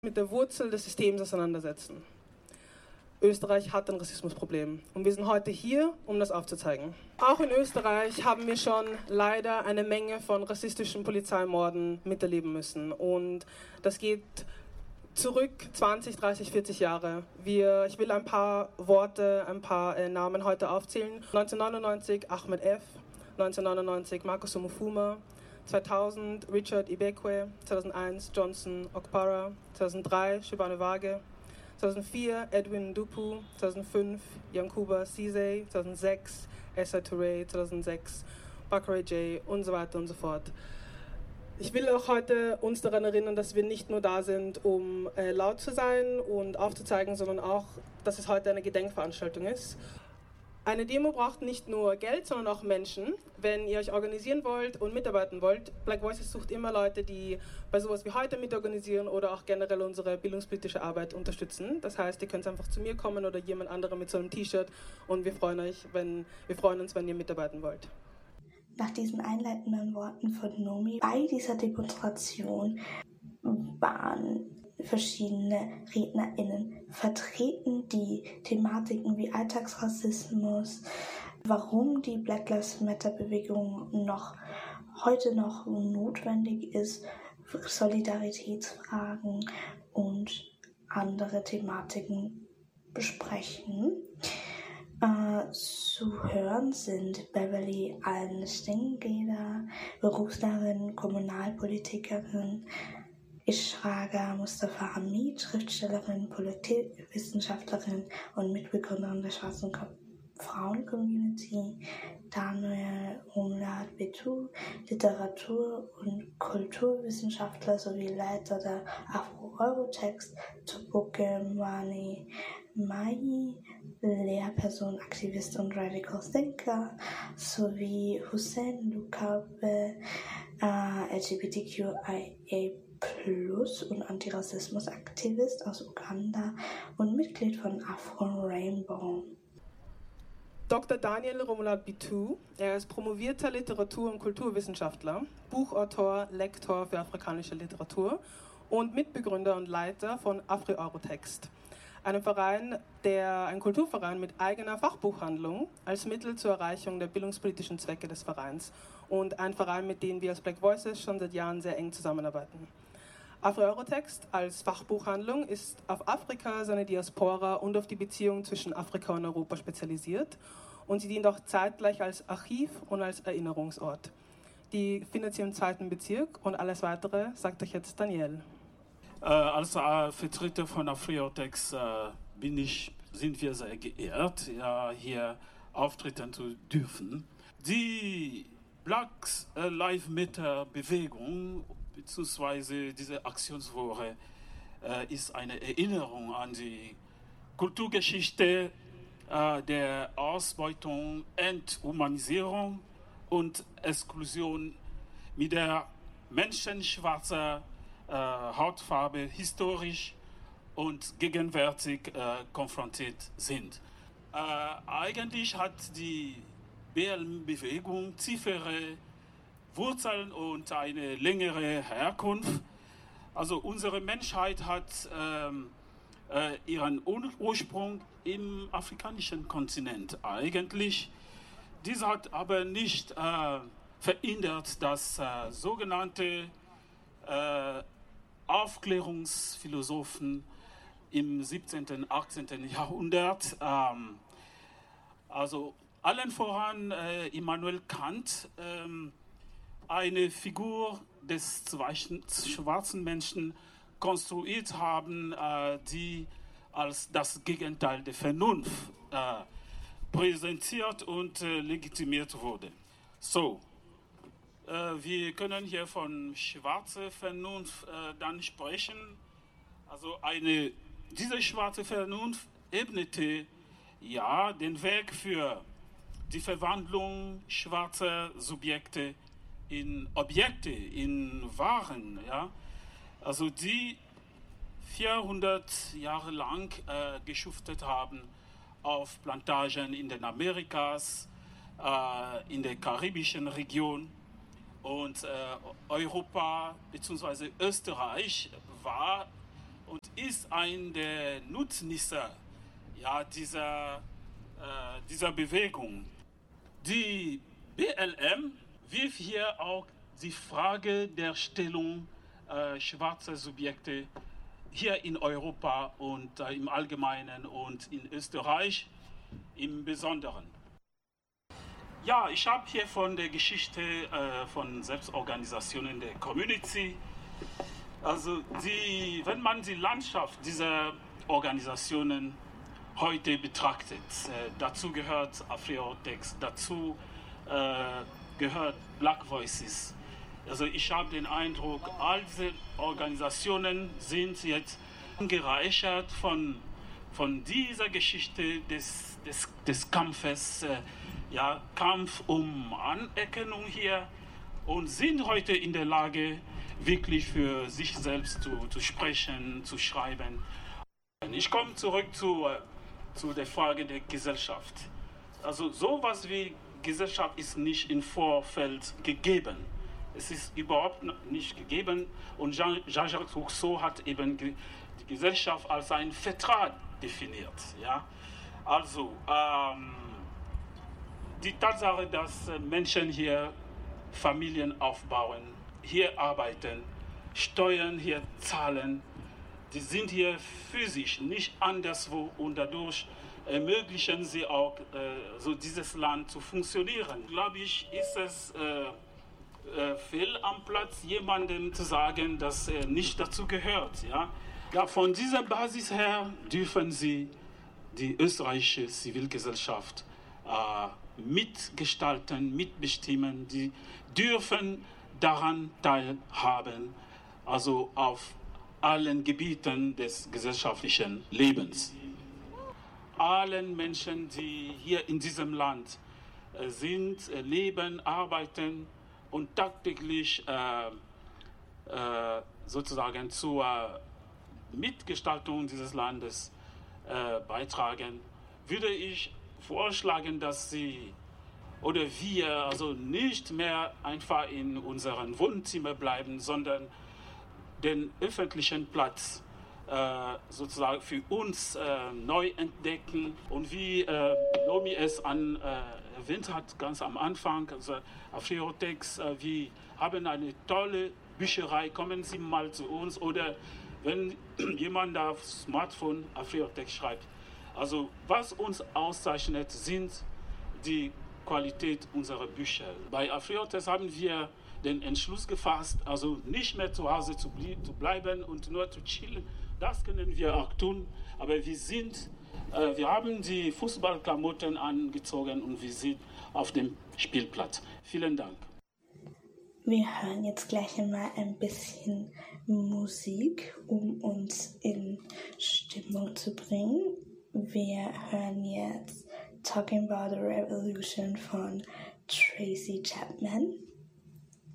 mit der Wurzel des Systems auseinandersetzen. Österreich hat ein Rassismusproblem und wir sind heute hier, um das aufzuzeigen. Auch in Österreich haben wir schon leider eine Menge von rassistischen Polizeimorden miterleben müssen und das geht zurück 20, 30, 40 Jahre. Ich will ein paar Worte, ein paar Namen heute aufzählen. 1999 Ahmed F., 1999 Marcus Omofuma, 2000 Richard Ibekwe, 2001 Johnson Okpara, 2003 Shibane Wage, 2004 Edwin Dupu, 2005 Yankuba Ceesay, 2006 Essa Touré, 2006 Bakary J. und so weiter und so fort. Ich will auch heute uns daran erinnern, dass wir nicht nur da sind, um laut zu sein und aufzuzeigen, sondern auch, dass es heute eine Gedenkveranstaltung ist. Eine Demo braucht nicht nur Geld, sondern auch Menschen. Wenn ihr euch organisieren wollt und mitarbeiten wollt, Black Voices sucht immer Leute, die bei sowas wie heute mitorganisieren oder auch generell unsere bildungspolitische Arbeit unterstützen. Das heißt, ihr könnt einfach zu mir kommen oder jemand anderem mit so einem T-Shirt und wir freuen uns, wenn ihr mitarbeiten wollt. Nach diesen einleitenden Worten von Nomi bei dieser Demonstration waren verschiedene RednerInnen vertreten, die Thematiken wie Alltagsrassismus, warum die Black Lives Matter Bewegung heute noch notwendig ist, Solidaritätsfragen und andere Thematiken besprechen. Zu hören sind Beverly Allen-Stengeder, Berufslehrerin, Kommunalpolitikerin, Ishraga Mustafa Hamid, Schriftstellerin, Politikwissenschaftlerin und Mitbegründerin der Schwarzen Frauen-Community, Daniel Umlaut Betu, Literatur- und Kulturwissenschaftler sowie Leiter der Afro-Eurotext, Topoke Mani Mai, Lehrperson, Aktivist und Radical Thinker, sowie Hussein Lukabe, LGBTQIA+ und Antirassismus-Aktivist aus Uganda und Mitglied von Afro Rainbow. Dr. Daniel Romuald Bitu, er ist promovierter Literatur- und Kulturwissenschaftler, Buchautor, Lektor für afrikanische Literatur und Mitbegründer und Leiter von Afro-Eurotext, ein Kulturverein mit eigener Fachbuchhandlung als Mittel zur Erreichung der bildungspolitischen Zwecke des Vereins und ein Verein, mit dem wir als Black Voices schon seit Jahren sehr eng zusammenarbeiten. Afro-Eurotext als Fachbuchhandlung ist auf Afrika, seine Diaspora und auf die Beziehung zwischen Afrika und Europa spezialisiert und sie dient auch zeitgleich als Archiv und als Erinnerungsort. Die findet sie im 2. Bezirk und alles Weitere sagt euch jetzt Daniel. Als Vertreter von Afro-Eurotext sind wir sehr geehrt, hier auftreten zu dürfen. Die Black Lives Matter Bewegung bzw. diese Aktionswoche ist eine Erinnerung an die Kulturgeschichte der Ausbeutung, Enthumanisierung und Exklusion, mit der Menschen schwarzer Hautfarbe historisch und gegenwärtig konfrontiert sind. Eigentlich hat die BLM-Bewegung tiefere Wurzeln und eine längere Herkunft. Also unsere Menschheit hat ihren Ursprung im afrikanischen Kontinent eigentlich. Dies hat aber nicht verhindert, dass sogenannte Aufklärungsphilosophen im 17., 18. Jahrhundert, also allen voran Immanuel Kant, eine Figur des schwarzen Menschen konstruiert haben, die als das Gegenteil der Vernunft präsentiert und legitimiert wurde. So, wir können hier von schwarzer Vernunft dann sprechen. Also diese schwarze Vernunft ebnete den Weg für die Verwandlung schwarzer Subjekte in Objekte, in Waren, also die 400 Jahre lang geschuftet haben auf Plantagen in den Amerikas, in der karibischen Region. Und Europa bzw. Österreich war und ist ein der Nutznießer ja, dieser Bewegung. Die BLM wirft hier auch die Frage der Stellung schwarzer Subjekte hier in Europa und im Allgemeinen und in Österreich im Besonderen. Ja, ich habe hier von der Geschichte von Selbstorganisationen der Community, also wenn man die Landschaft dieser Organisationen heute betrachtet, dazu gehört AfriOrtex, dazu gehört Black Voices. Also ich habe den Eindruck, all diese Organisationen sind jetzt angereichert von dieser Geschichte des Kampfes, Kampf um Anerkennung hier und sind heute in der Lage, wirklich für sich selbst zu sprechen, zu schreiben. Ich komme zurück zu der Frage der Gesellschaft. Also sowas wie Gesellschaft ist nicht im Vorfeld gegeben. Es ist überhaupt nicht gegeben und Jean-Jacques Rousseau hat eben die Gesellschaft als einen Vertrag definiert. Ja? Also die Tatsache, dass Menschen hier Familien aufbauen, hier arbeiten, Steuern hier zahlen, die sind hier physisch nicht anderswo und dadurch ermöglichen sie auch, so dieses Land zu funktionieren. Glaube ich, ist es fehl am Platz, jemandem zu sagen, dass er nicht dazu gehört. Ja, von dieser Basis her dürfen sie die österreichische Zivilgesellschaft mitgestalten, mitbestimmen. Die dürfen daran teilhaben, also auf allen Gebieten des gesellschaftlichen Lebens. Allen Menschen, die hier in diesem Land sind, leben, arbeiten und tagtäglich sozusagen zur Mitgestaltung dieses Landes beitragen, würde ich vorschlagen, dass sie oder wir also nicht mehr einfach in unserem Wohnzimmer bleiben, sondern den öffentlichen Platz sozusagen für uns neu entdecken. Und wie Nomi es erwähnt hat, ganz am Anfang, also AfriOrtex, wir haben eine tolle Bücherei, kommen Sie mal zu uns oder wenn jemand auf Smartphone AfriOrtex schreibt. Also was uns auszeichnet, sind die Qualität unserer Bücher. Bei AfriOrtex haben wir den Entschluss gefasst, also nicht mehr zu Hause zu bleiben und nur zu chillen. Das können wir auch tun, aber wir haben die Fußballklamotten angezogen und wir sind auf dem Spielplatz. Vielen Dank. Wir hören jetzt gleich einmal ein bisschen Musik, um uns in Stimmung zu bringen. Wir hören jetzt Talking About the Revolution von Tracy Chapman.